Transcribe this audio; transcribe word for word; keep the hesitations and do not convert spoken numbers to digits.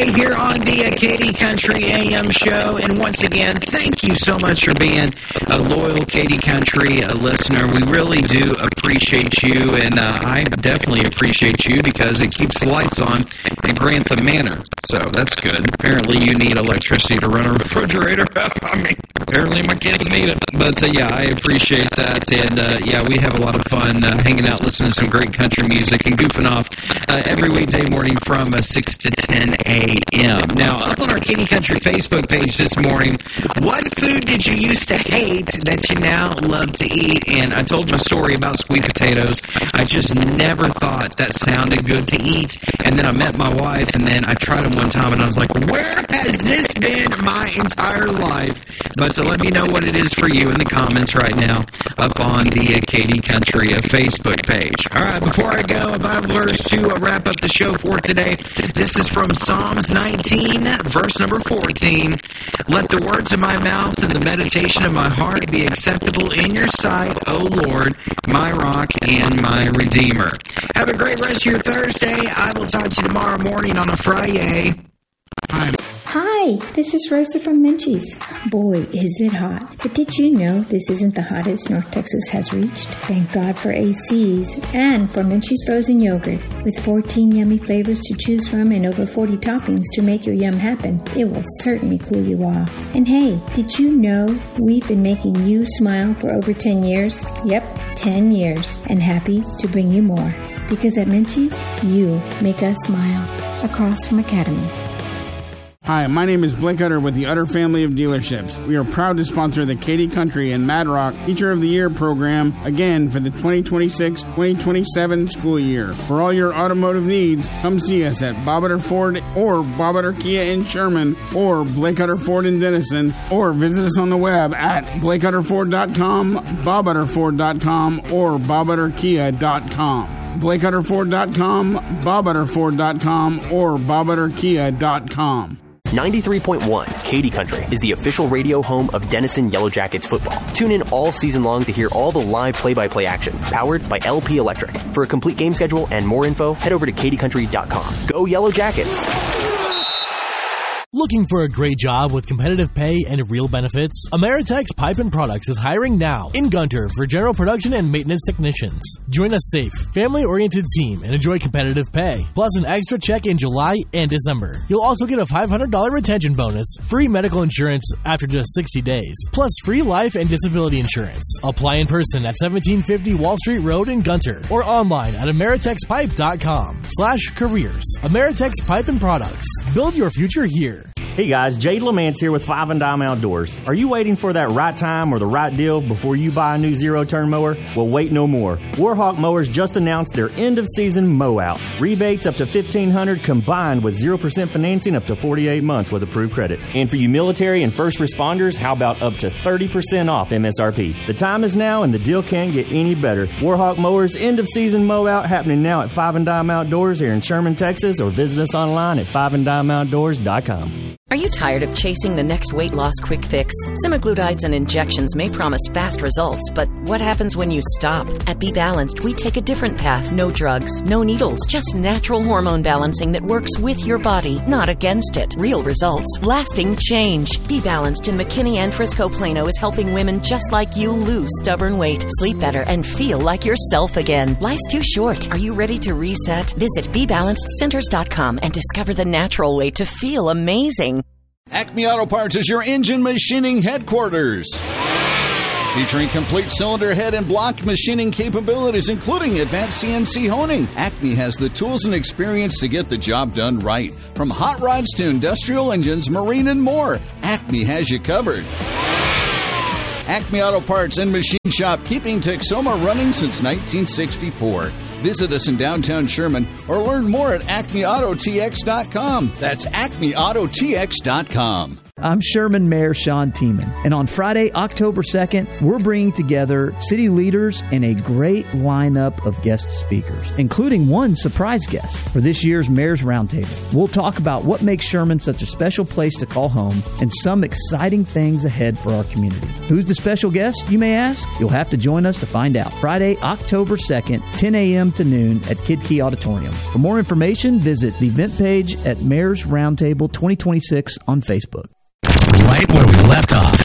Thursday here on the uh, Katy Country A M show. And once again, thank you so much for being a loyal Katy Country uh, listener. We really do appreciate you, and uh, I definitely appreciate you because it keeps the lights on at Grantham Manor. So that's good. Apparently you need electricity to run a refrigerator. I mean, apparently my kids need it. But uh, yeah, I appreciate that. And uh, yeah, we have a lot of fun uh, hanging out, listening to some great country music and goofing off uh, every weekday morning from uh, six to ten a.m. Now, up on our Katy Country Facebook page this morning, what food did you used to hate that you now love to eat? And I told my story about sweet potatoes. I just never thought that sounded good to eat. And then I met my wife, and then I tried them one time, and I was like, where has this been my entire life? But so let me know what it is for you in the comments right now up on the uh, Katy Country uh, Facebook page. All right, before I go, a Bible verse to uh, wrap up the show for today. This is from Psalms nineteen, verse number fourteen. Let the words of my mouth and the meditation of my heart be acceptable in your sight, O Lord, my rock and my redeemer. Have a great rest of your Thursday. I will talk to you tomorrow morning on a Friday. Bye. Hi, this is Rosa from Menchie's. Boy, is it hot. But did you know this isn't the hottest North Texas has reached? Thank God for A Cs and for Menchie's frozen yogurt. With fourteen yummy flavors to choose from and over forty toppings to make your yum happen, it will certainly cool you off. And hey, did you know we've been making you smile for over ten years? Yep, ten years. And happy to bring you more. Because at Menchie's, you make us smile. Across from Academy. Hi, my name is Blake Utter with the Utter family of dealerships. We are proud to sponsor the Katy Country and Mad Rock Teacher of the Year program again for the twenty twenty-six twenty twenty-seven school year. For all your automotive needs, come see us at Bob Utter Ford or Bob Utter Kia in Sherman or Blake Utter Ford in Denison, or visit us on the web at blake utter ford dot com, bob utter ford dot com, or bob utter kia dot com. blake utter ford dot com, bob utter ford dot com, or bob utter kia dot com. ninety-three point one Katy Country is the official radio home of Denison Yellow Jackets football. Tune in all season long to hear all the live play-by-play action, powered by L P Electric. For a complete game schedule and more info, head over to katy country dot com. Go Yellow Jackets! Looking for a great job with competitive pay and real benefits? Ameritex Pipe and Products is hiring now in Gunter for general production and maintenance technicians. Join a safe, family-oriented team and enjoy competitive pay, plus an extra check in July and December. You'll also get a five hundred dollars retention bonus, free medical insurance after just sixty days, plus free life and disability insurance. Apply in person at seventeen fifty Wall Street Road in Gunter or online at ameritex pipe dot com slash careers. Ameritex Pipe and Products. Build your future here. Hey guys, Jade Lamance here with Five and Dime Outdoors. Are you waiting for that right time or the right deal before you buy a new zero-turn mower? Well, wait no more. Warhawk Mowers just announced their end-of-season mow-out. Rebates up to fifteen hundred dollars combined with zero percent financing up to forty-eight months with approved credit. And for you military and first responders, how about up to thirty percent off M S R P? The time is now and the deal can't get any better. Warhawk Mowers end-of-season mow-out happening now at Five and Dime Outdoors here in Sherman, Texas, or visit us online at five and dime outdoors dot com. Are you tired of chasing the next weight loss quick fix? Semaglutides and injections may promise fast results, but what happens when you stop? At Be Balanced, we take a different path. No drugs, no needles, just natural hormone balancing that works with your body, not against it. Real results, lasting change. Be Balanced in McKinney and Frisco Plano is helping women just like you lose stubborn weight, sleep better, and feel like yourself again. Life's too short. Are you ready to reset? Visit be balanced centers dot com and discover the natural way to feel amazing. Acme Auto Parts is your engine machining headquarters. Featuring complete cylinder head and block machining capabilities, including advanced C N C honing. Acme has the tools and experience to get the job done right. From hot rods to industrial engines, marine, and more, Acme has you covered. Acme Auto Parts and Machine Shop, keeping Texoma running since nineteen sixty-four. Visit us in downtown Sherman or learn more at acme auto t x dot com. That's acme auto t x dot com. I'm Sherman Mayor Sean Tiemann, and on Friday, October second, we're bringing together city leaders and a great lineup of guest speakers, including one surprise guest for this year's Mayor's Roundtable. We'll talk about what makes Sherman such a special place to call home and some exciting things ahead for our community. Who's the special guest, you may ask? You'll have to join us to find out. Friday, October second, ten a.m. to noon at Kid Key Auditorium. For more information, visit the event page at Mayor's Roundtable twenty twenty-six on Facebook. Right where we left off.